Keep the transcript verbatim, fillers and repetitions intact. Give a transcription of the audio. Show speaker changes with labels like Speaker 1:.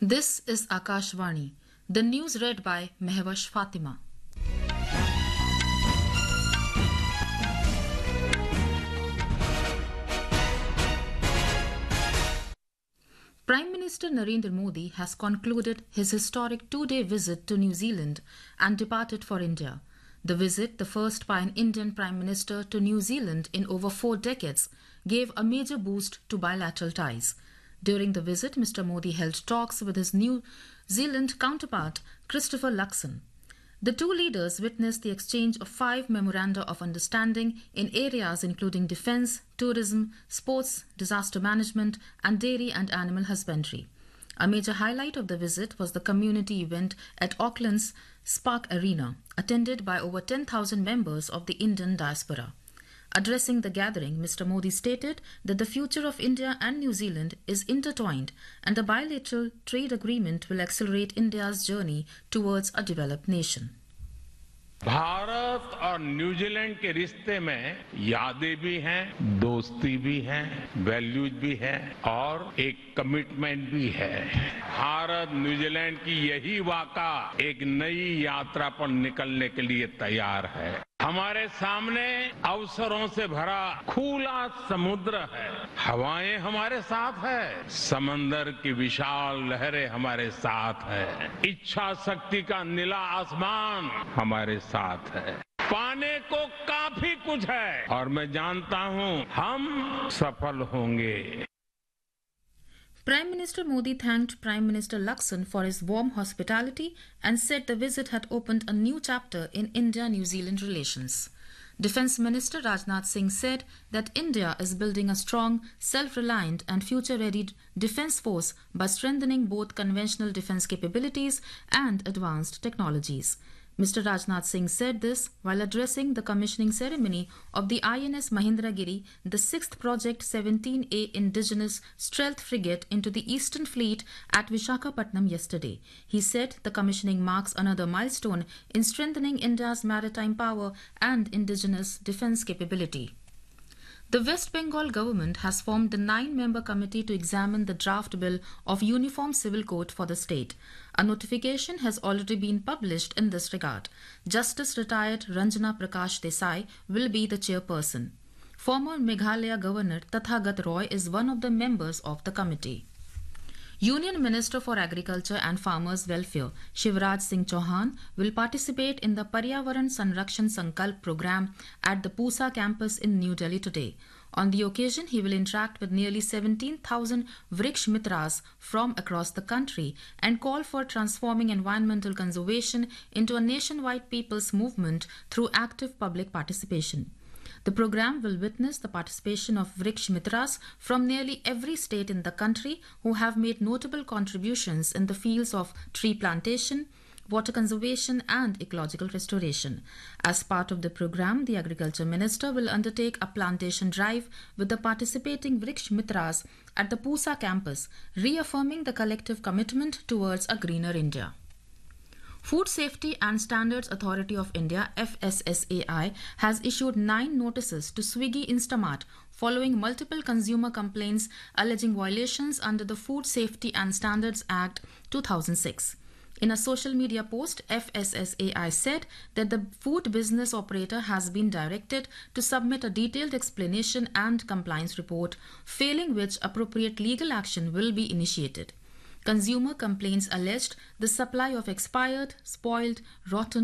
Speaker 1: This is Akashvani. The news read by Mehwash Fatima. Prime Minister Narendra Modi has concluded his historic two-day visit to New Zealand and departed for India. The visit, the first by an Indian Prime Minister to New Zealand in over four decades, gave a major boost to bilateral ties. During the visit, Mister Modi held talks with his New Zealand counterpart, Christopher Luxon. The two leaders witnessed the exchange of five memoranda of understanding in areas including defence, tourism, sports, disaster management, and dairy and animal husbandry. A major highlight of the visit was the community event at Auckland's Spark Arena, attended by over ten thousand members of the Indian diaspora. Addressing the gathering, Mister Modi stated that the future of India and New Zealand is intertwined and the bilateral trade agreement will accelerate India's journey towards a developed nation.
Speaker 2: Bharat और New Zealand के रिश्ते में यादें भी हैं, दोस्ती भी है, वैल्यूज भी है और एक कमिटमेंट भी है। भारत न्यूजीलैंड की यही वाका एक नई यात्रा पर निकलने के लिए तैयार है। हमारे सामने अवसरों से भरा खुला समुद्र है, हवाएं हमारे साथ है, समंदर की विशाल लहरें हमारे साथ है, इच्छा शक्ति का नीला आसमान हमारे साथ है। पाने को काफी कुछ है और मैं जानता हूं हम सफल होंगे।
Speaker 1: Prime Minister Modi thanked Prime Minister Luxon for his warm hospitality and said the visit had opened a new chapter in India-New Zealand relations. Defence Minister Rajnath Singh said that India is building a strong, self-reliant and future-ready defence force by strengthening both conventional defence capabilities and advanced technologies. Mister Rajnath Singh said this while addressing the commissioning ceremony of the I N S Mahendragiri, the sixth Project seventeen A indigenous stealth frigate into the Eastern Fleet at Visakhapatnam yesterday. He said the commissioning marks another milestone in strengthening India's maritime power and indigenous defence capability. The West Bengal government has formed the nine-member committee to examine the draft bill of Uniform Civil Code for the state. A notification has already been published in this regard. Justice retired Ranjana Prakash Desai will be the chairperson. Former Meghalaya Governor Tathagat Roy is one of the members of the committee. Union Minister for Agriculture and Farmers Welfare, Shivraj Singh Chauhan, will participate in the Paryavaran Sanrakshan Sankalp program at the Pusa campus in New Delhi today. On the occasion, he will interact with nearly seventeen thousand Vriksh Mitras from across the country and call for transforming environmental conservation into a nationwide people's movement through active public participation. The program will witness the participation of Vriksh Mitras from nearly every state in the country who have made notable contributions in the fields of tree plantation, water conservation and ecological restoration. As part of the program, the Agriculture Minister will undertake a plantation drive with the participating Vriksh Mitras at the Pusa campus, reaffirming the collective commitment towards a greener India. Food Safety and Standards Authority of India, F S S A I, has issued nine notices to Swiggy Instamart following multiple consumer complaints alleging violations under the Food Safety and Standards Act two thousand six. In a social media post, F S S A I said that the food business operator has been directed to submit a detailed explanation and compliance report, failing which appropriate legal action will be initiated. Consumer complaints alleged the supply of expired, spoiled, rotten